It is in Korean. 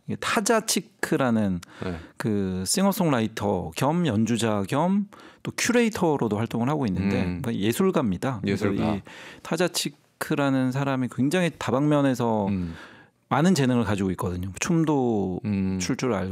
이게 타자치크라는 네. 그 싱어송라이터 겸 연주자 겸 또 큐레이터로도 활동을 하고 있는데 그러니까 예술가입니다. 예술가. 이 타자치크라는 사람이 굉장히 다방면에서 많은 재능을 가지고 있거든요. 춤도 출 줄 알고